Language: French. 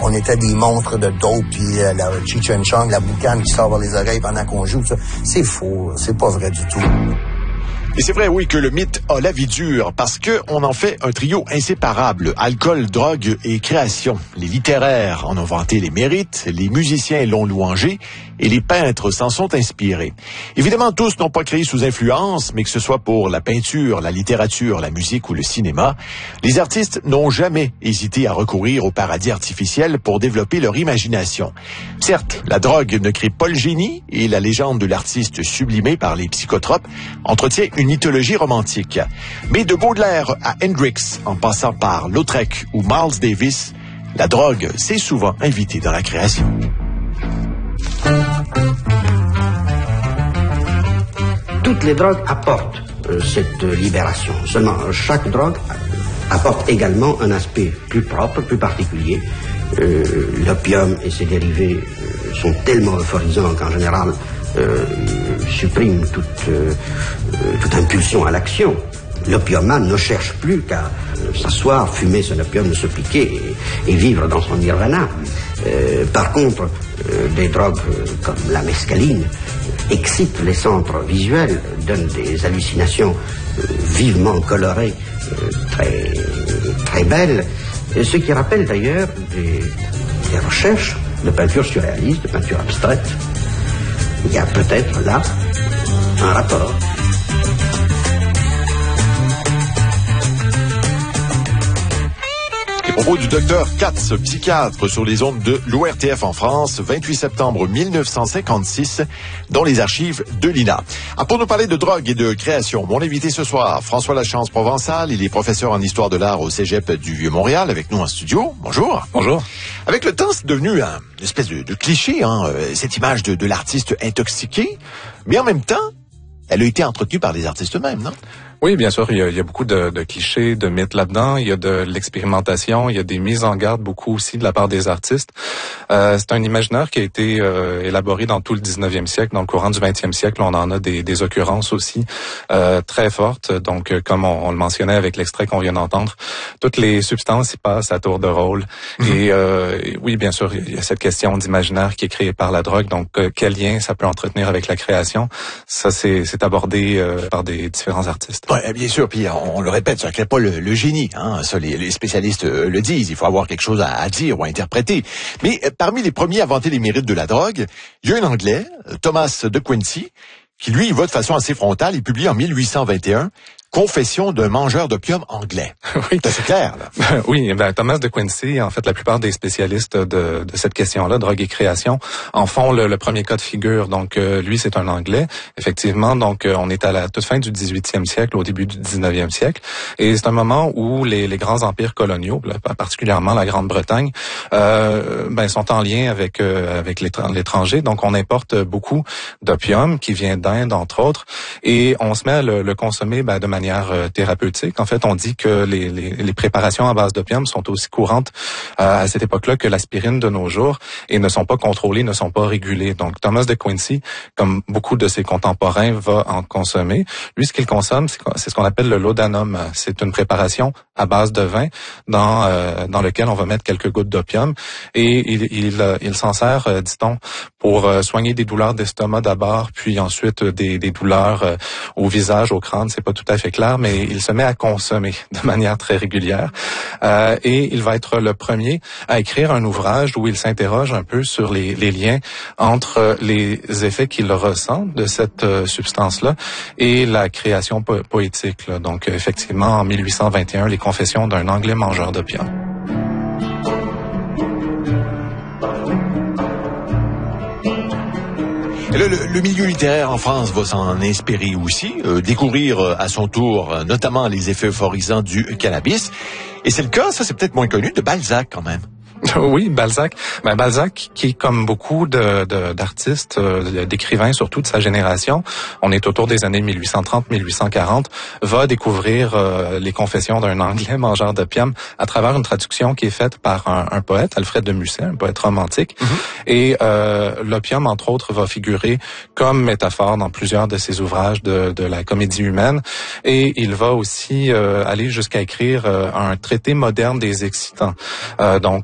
on était des monstres de dope, puis la Cheech and Chong, la boucane qui sort vers les oreilles pendant qu'on joue. Ça. C'est faux, c'est pas vrai du tout. Et c'est vrai, oui, que le mythe a la vie dure parce que on en fait un trio inséparable. Alcool, drogue et création. Les littéraires en ont vanté les mérites, les musiciens l'ont louangé et les peintres s'en sont inspirés. Évidemment, tous n'ont pas créé sous influence, mais que ce soit pour la peinture, la littérature, la musique ou le cinéma, les artistes n'ont jamais hésité à recourir au paradis artificiel pour développer leur imagination. Certes, la drogue ne crée pas le génie et la légende de l'artiste sublimé par les psychotropes entretient une mythologie romantique. Mais de Baudelaire à Hendrix, en passant par Lautrec ou Miles Davis, la drogue s'est souvent invitée dans la création. Toutes les drogues apportent cette libération. Seulement, chaque drogue apporte également un aspect plus propre, plus particulier. L'opium et ses dérivés sont tellement euphorisants qu'en général, suppriment toute impulsion à l'action. L'opiumane ne cherche plus qu'à s'asseoir, fumer son opium, se piquer et vivre dans son nirvana. Par contre, des drogues comme la mescaline excitent les centres visuels, donnent des hallucinations vivement colorées, très belles, ce qui rappelle d'ailleurs des recherches de peinture surréaliste, de peinture abstraite. Il y a peut-être là un rapport. Propos du docteur Katz, psychiatre sur les ondes de l'ORTF en France, 28 septembre 1956, dans les archives de l'INA. Pour nous parler de drogue et de création, mon invité ce soir, François Lachance Provençal, il est professeur en histoire de l'art au Cégep du Vieux-Montréal, avec nous en studio. Bonjour. Bonjour. Avec le temps, c'est devenu une espèce de cliché, cette image de l'artiste intoxiqué, mais en même temps, elle a été entretenue par les artistes eux-mêmes, non? Oui, bien sûr, il y a beaucoup de clichés, de mythes là-dedans. Il y a de l'expérimentation, il y a des mises en garde beaucoup aussi de la part des artistes. C'est un imaginaire qui a été élaboré dans tout le 19e siècle. Dans le courant du 20e siècle, on en a des occurrences aussi très fortes. Donc, comme on le mentionnait avec l'extrait qu'on vient d'entendre, toutes les substances y passent à tour de rôle. Et oui, bien sûr, il y a cette question d'imaginaire qui est créée par la drogue. Donc, quel lien ça peut entretenir avec la création? Ça, c'est abordé par des différents artistes. Ouais, bien sûr, puis on le répète, ça crée pas le génie, ça les spécialistes le disent, il faut avoir quelque chose à dire ou à interpréter. Mais parmi les premiers à vanter les mérites de la drogue, il y a un Anglais, Thomas de Quincey, qui lui, il va de façon assez frontale, il publie en 1821 Confession d'un mangeur d'opium anglais. Oui. C'est clair, là. Oui, Thomas de Quincey, en fait, la plupart des spécialistes de cette question-là, drogue et création, en font le premier cas de figure. Donc, lui, c'est un Anglais, effectivement. Donc, on est à la toute fin du 18e siècle, au début du 19e siècle. Et c'est un moment où les grands empires coloniaux, particulièrement la Grande-Bretagne, sont en lien avec l'étranger. Donc, on importe beaucoup d'opium qui vient d'Inde, entre autres, et on se met à le consommer de manière thérapeutique. En fait, on dit que les préparations à base d'opium sont aussi courantes à cette époque-là que l'aspirine de nos jours et ne sont pas contrôlées, ne sont pas régulées. Donc, Thomas de Quincey, comme beaucoup de ses contemporains, va en consommer. Lui, ce qu'il consomme, c'est ce qu'on appelle le laudanum. C'est une préparation à base de vin dans lequel on va mettre quelques gouttes d'opium et il s'en sert, dit-on, pour soigner des douleurs d'estomac d'abord, puis ensuite des douleurs au visage, au crâne. C'est pas tout à fait clair, mais il se met à consommer de manière très régulière. Et il va être le premier à écrire un ouvrage où il s'interroge un peu sur les liens entre les effets qu'il ressent de cette substance-là et la création poétique. Donc, effectivement, en 1821, les Confessions d'un Anglais mangeur d'opium. Le milieu littéraire en France va s'en inspirer aussi, découvrir à son tour notamment les effets euphorisants du cannabis. Et c'est le cas, ça c'est peut-être moins connu, de Balzac quand même. Oui, Balzac. Balzac, qui comme beaucoup d'artistes, d'écrivains surtout de sa génération, on est autour des années 1830-1840, va découvrir les Confessions d'un Anglais mangeur d'opium à travers une traduction qui est faite par un poète, Alfred de Musset, un poète romantique. Et l'opium, entre autres, va figurer comme métaphore dans plusieurs de ses ouvrages de la comédie humaine. Et il va aussi aller jusqu'à écrire un traité moderne des excitants. Donc,